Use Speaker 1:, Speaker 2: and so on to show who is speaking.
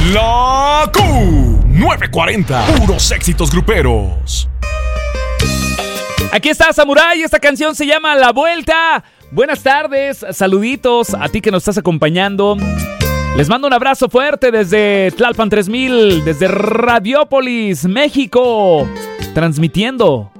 Speaker 1: La Q940. Puros éxitos gruperos.
Speaker 2: Aquí está Samurai, esta canción se llama La Vuelta. Buenas tardes, saluditos a ti que nos estás acompañando. Les mando un abrazo fuerte desde Tlalpan 3000, desde Radiópolis, México, transmitiendo